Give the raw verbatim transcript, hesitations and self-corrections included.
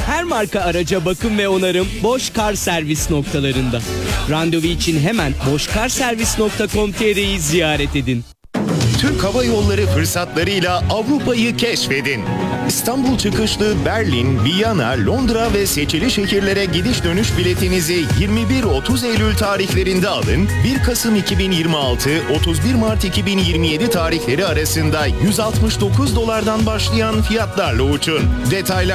Her marka araca bakım ve onarım Boş Kar Servis noktalarında. Randevu için hemen boşkarservis nokta com nokta tr'yi ziyaret edin. Türk Hava Yolları fırsatlarıyla Avrupa'yı keşfedin. İstanbul çıkışlı Berlin, Viyana, Londra ve seçili şehirlere gidiş dönüş biletinizi yirmi bir otuz Eylül tarihlerinde alın. bir Kasım iki bin yirmi altı - otuz bir Mart iki bin yirmi yedi tarihleri arasında yüz altmış dokuz dolardan başlayan fiyatlarla uçun. Detaylar